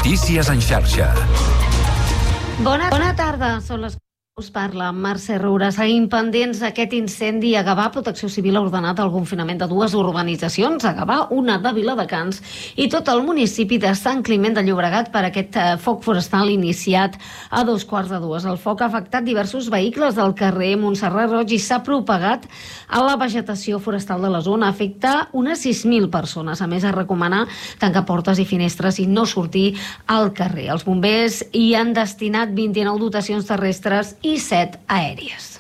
Notícies en xarxa. Bona tarda, són les... Us parla Mercè Roura. Seguim pendents d'aquest incendi a Gavà. Protecció Civil ha ordenat el confinament de 2 urbanitzacions, a Gavà, una de Viladecans i tot el municipi de Sant Climent de Llobregat per aquest foc forestal iniciat a 2:15. El foc ha afectat diversos vehicles del carrer Montserrat Roig i s'ha propagat a la vegetació forestal de la zona. Afecta unes 6.000 persones. A més, ha recomanat tancar portes i finestres i no sortir al carrer. Els bombers hi han destinat 29 dotacions terrestres i 7 aèries.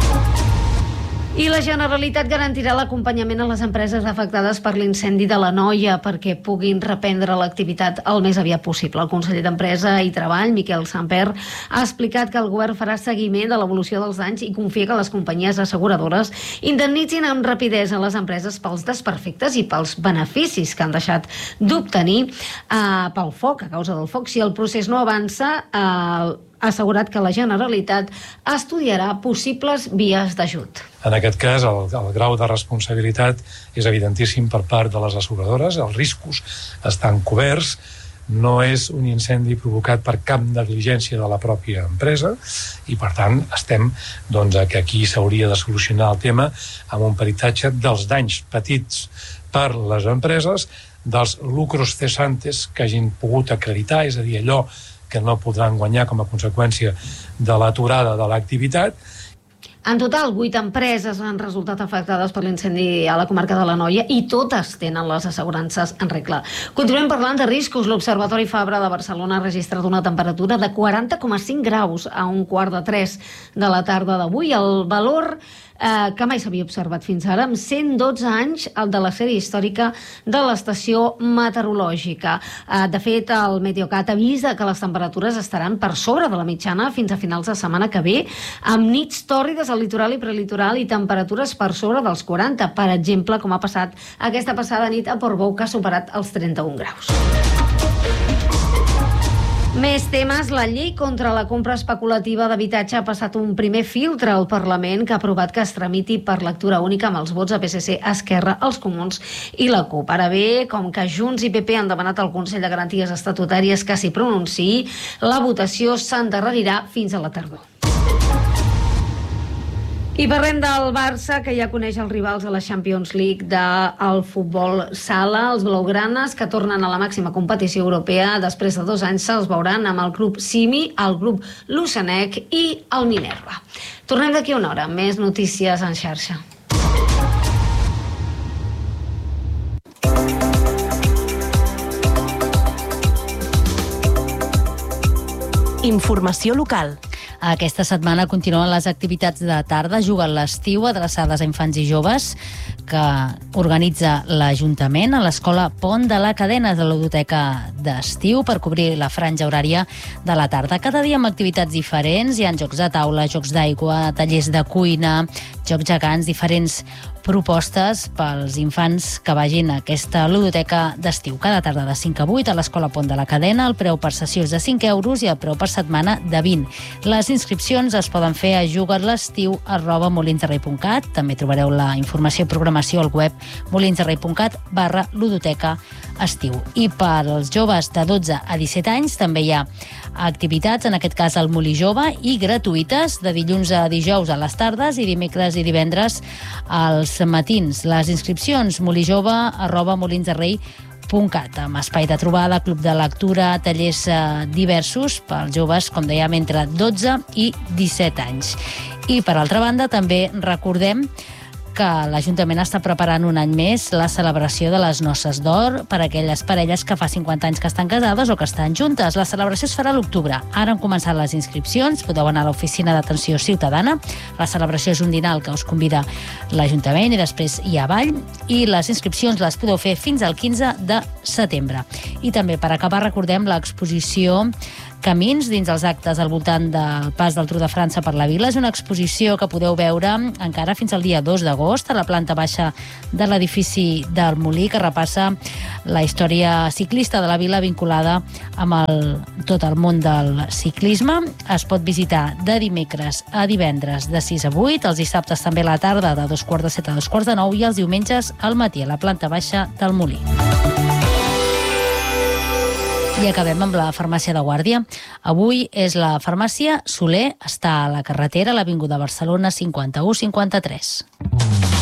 I la Generalitat garantirà l'acompanyament a les empreses afectades per l'incendi de l'Anoia perquè puguin reprendre l'activitat el més aviat possible. El conseller d'Empresa i Treball, Miquel Samper, ha explicat que el govern farà seguiment de l'evolució dels danys i confia que les companyies asseguradores indemnitzin amb rapidesa les empreses pels desperfectes i pels beneficis que han deixat d'obtenir pel foc, a causa del foc. Si el procés no avança, ha assegurat que la Generalitat estudiarà possibles vies d'ajut. En aquest cas, el grau de responsabilitat és evidentíssim per part de les asseguradores, els riscos estan coberts, no és un incendi provocat per cap negligència de la pròpia empresa i, per tant, estem que aquí s'hauria de solucionar el tema amb un peritatge dels danys petits per les empreses, dels lucros cesantes que hagin pogut acreditar, és a dir, allò que no podran guanyar com a conseqüència de l'aturada de l'activitat. En total, 8 empreses han resultat afectades per l'incendi a la comarca de l'Anoia i totes tenen les assegurances en regla. Continuem parlant de riscos. L'Observatori Fabra de Barcelona ha registrat una temperatura de 40,5 graus a 2:15 de la tarda d'avui. El valor que mai s'havia observat fins ara, amb 112 anys, el de la sèrie històrica de l'estació meteorològica. De fet, el Meteocat avisa que les temperatures estaran per sobre de la mitjana fins a finals de setmana que ve, amb nits tòrrides al litoral i prelitoral i temperatures per sobre dels 40. Per exemple, com ha passat aquesta passada nit a Portbou, que ha superat els 31 graus. Més temes. La llei contra la compra especulativa d'habitatge ha passat un primer filtre al Parlament que ha aprovat que es tramiti per lectura única amb els vots a PSC, Esquerra, els Comuns i la CUP. Ara bé, com que Junts i PP han demanat al Consell de Garanties Estatutàries que s'hi pronunciï, la votació s'endarrerirà fins a la tardor. I parlem del Barça, que ja coneix els rivals a la Champions League del futbol sala. Els blaugranes, que tornen a la màxima competició europea després de 2 anys, se'ls veuran amb el grup Simi, el grup Lucenec i el Minerva. Tornem d'aquí una hora. Més notícies en xarxa. Informació local. Aquesta setmana continuen les activitats de tarda, juguen l'estiu, adreçades a infants i joves, que organitza l'Ajuntament a l'Escola Pont de la Cadena de la Ludoteca d'estiu per cobrir la franja horària de la tarda. Cada dia amb activitats diferents, hi ha jocs de taula, jocs d'aigua, tallers de cuina, jocs gegants, diferents propostes pels infants que vagin a aquesta ludoteca d'estiu. Cada tarda de 5 a 8 a l'Escola Pont de la Cadena, el preu per sessió és de 5 euros i el preu per setmana de 20. Les inscripcions es poden fer a jugatlestiu@molinsderrei.cat. També trobareu la informació i programació al web molinsderrei.cat/ludoteca estiu. I per als joves de 12 a 17 anys també hi ha activitats, en aquest cas al Molí Jove, i gratuïtes de dilluns a dijous a les tardes i dimecres i divendres als matins. Les inscripcions molijove@molinsderrei.cat, amb espai de trobada, club de lectura, tallers diversos pels joves, com dèiem, entre 12 i 17 anys. I, per altra banda, també recordem que l'Ajuntament està preparant un any més la celebració de les Noces d'Or per a aquelles parelles que fa 50 anys que estan casades o que estan juntes. La celebració es farà a l'octubre. Ara han començat les inscripcions, podeu anar a l'Oficina d'Atenció Ciutadana. La celebració és un dinar al que us convida l'Ajuntament i després hi ha ball, i les inscripcions les podeu fer fins al 15 de setembre. I també, per acabar, recordem l'exposició Camins dins els actes al voltant del pas del Tour de França per la vila. És una exposició que podeu veure encara fins al dia 2 d'agost a la planta baixa de l'edifici del Molí, que repassa la història ciclista de la vila vinculada amb tot el món del ciclisme. Es pot visitar de dimecres a divendres de 6 a 8, els dissabtes també a la tarda de 2:15 a 2:45 i els diumenges al matí a la planta baixa del Molí. I acabem amb la farmàcia de Guàrdia. Avui és la farmàcia Soler, està a la carretera, a l'Avinguda Barcelona 51-53.